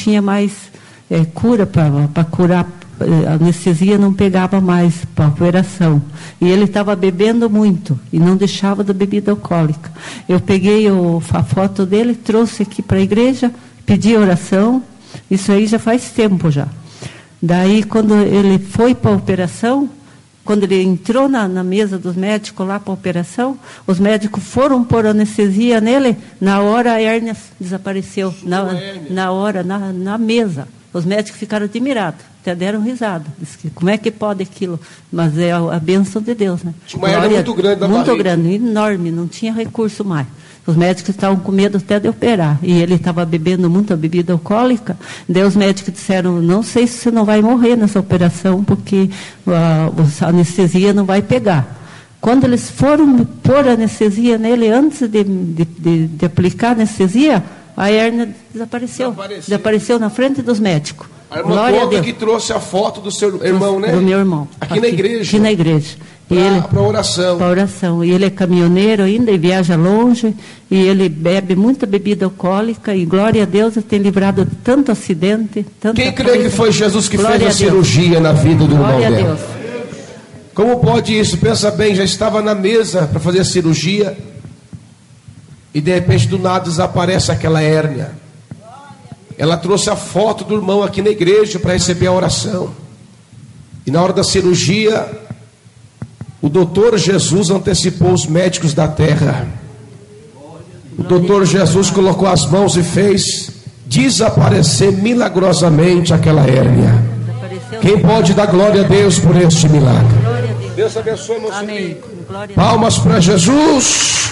tinha mais cura para curar. A anestesia não pegava mais para a operação. E ele estava bebendo muito e não deixava da bebida alcoólica. Eu peguei a foto dele, trouxe aqui para a igreja, pedi oração. Isso aí já faz tempo já. Daí, quando ele foi para a operação, quando ele entrou na mesa dos médicos lá para a operação, os médicos foram pôr anestesia nele, na hora a hérnia desapareceu. Na mesa. Os médicos ficaram admirados, até deram risada. Como é que pode aquilo? Mas é a bênção de Deus, né? Tinha uma hérnia muito grande na barriga. Muito grande, enorme, não tinha recurso mais. Os médicos estavam com medo até de operar. E ele estava bebendo muita bebida alcoólica. Daí os médicos disseram, não sei se você não vai morrer nessa operação, porque a anestesia não vai pegar. Quando eles foram pôr anestesia nele, antes de aplicar anestesia, a hérnia desapareceu na frente dos médicos. A irmã conta que trouxe a foto do seu irmão, né? Do meu irmão. Aqui na igreja. Aqui na igreja. Para oração. Para oração. E ele é caminhoneiro ainda e viaja longe. E ele bebe muita bebida alcoólica. E glória a Deus, ele tem livrado de tanto acidente. Quem crê que foi Jesus que fez a cirurgia na vida do irmão dela? Glória a Deus. Como pode isso? Pensa bem, já estava na mesa para fazer a cirurgia. E de repente do nada desaparece aquela hérnia. Ela trouxe a foto do irmão aqui na igreja para receber a oração. E na hora da cirurgia, o doutor Jesus antecipou os médicos da terra. O doutor Jesus colocou as mãos e fez desaparecer milagrosamente aquela hérnia. Quem pode dar glória a Deus por este milagre? Deus abençoe, meu filho. Palmas para Jesus.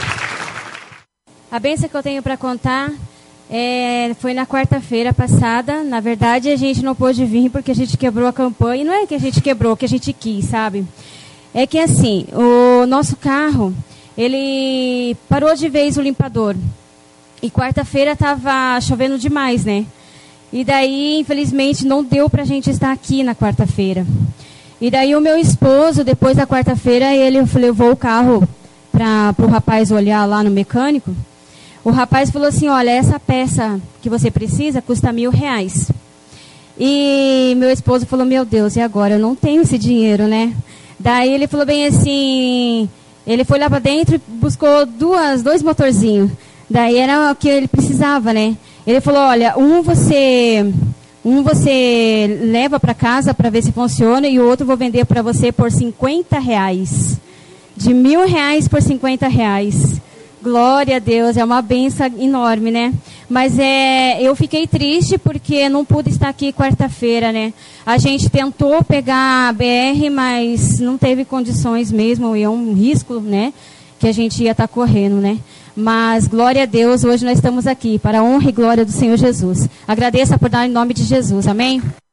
A bênção que eu tenho para contar foi na quarta-feira passada. Na verdade, a gente não pôde vir porque a gente quebrou a campanha. E não é que a gente quebrou, que a gente quis, sabe? É que assim, o nosso carro, ele parou de vez o limpador. E quarta-feira estava chovendo demais, né? E daí, infelizmente, não deu para a gente estar aqui na quarta-feira. E daí o meu esposo, depois da quarta-feira, ele levou o carro para o rapaz olhar lá no mecânico. O rapaz falou assim, olha, essa peça que você precisa custa R$1.000. E meu esposo falou, meu Deus, e agora? Eu não tenho esse dinheiro, né? Daí ele falou bem assim, ele foi lá para dentro e buscou dois motorzinhos. Daí era o que ele precisava, né? Ele falou, olha, um você leva para casa para ver se funciona e o outro vou vender para você por R$50. De R$1.000 por R$50. Glória a Deus, é uma bênção enorme, né? Mas eu fiquei triste porque não pude estar aqui quarta-feira, né? A gente tentou pegar a BR, mas não teve condições mesmo, e é um risco, né? Que a gente ia estar correndo, né? Mas, glória a Deus, hoje nós estamos aqui para a honra e glória do Senhor Jesus. Agradeça por dar em nome de Jesus, amém?